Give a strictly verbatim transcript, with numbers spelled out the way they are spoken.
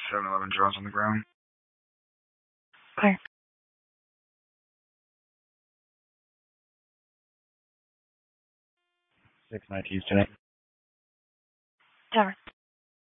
seven eleven draws on the ground. Clear. six nineteen tonight. Tower.